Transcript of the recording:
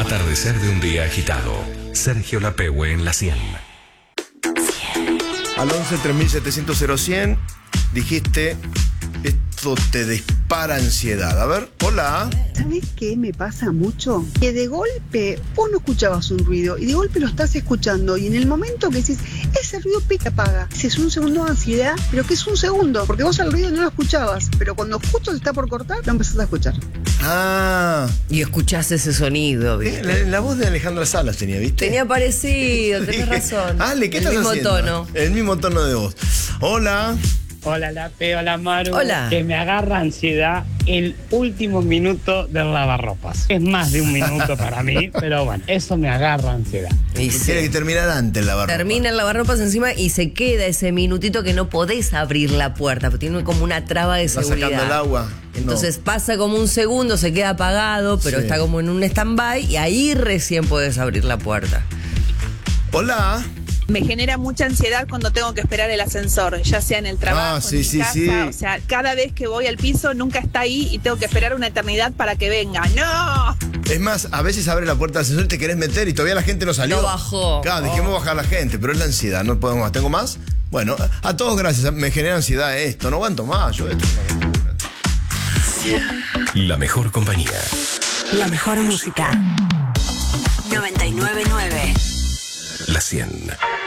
Atardecer de un día agitado. Sergio Lapehue en la 100. Al 11 3700 0100 dijiste, esto te dispara ansiedad. A ver, hola. ¿Sabés qué me pasa mucho? Que de golpe vos no escuchabas un ruido y de golpe lo estás escuchando y en el momento que decís, ese ruido pica, apaga. Si es un segundo de ansiedad, pero que es un segundo, porque vos al ruido no lo escuchabas, pero cuando justo se está por cortar, lo empezás a escuchar. Ah, Y escuchás ese sonido, ¿viste? la voz de Alejandra Salas tenía, ¿viste? Tenía parecido, tenés razón. Ale, ¿qué estás haciendo? El mismo tono. El mismo tono de voz. Hola. Hola Lape, hola Maru. Hola. Que me agarra ansiedad el último minuto del lavarropas. Es más de un minuto para mí, pero bueno, eso me agarra ansiedad. Y sí. Tiene que terminar antes el lavarropas. Termina el lavarropas encima y se queda ese minutito que no podés abrir la puerta, porque tiene como una traba de Va seguridad. sacando el agua. Entonces pasa como un segundo, se queda apagado, pero Sí. está como en un stand-by y ahí recién podés abrir la puerta. Hola. Me genera mucha ansiedad cuando tengo que esperar el ascensor, ya sea en el trabajo, Ah, sí, en mi sí, casa, sí. o sea, cada vez que voy al piso nunca está ahí y tengo que esperar una eternidad para que venga. ¡No! Es más, a veces abre la puerta del ascensor y te querés meter y todavía la gente no salió. No bajó. Claro, dijimos bajar la gente, pero es la ansiedad, no podemos más. ¿Tengo más? Bueno, a todos gracias, me genera ansiedad esto, no aguanto más, yo esto. La mejor compañía. La mejor música. 99.9. La 100.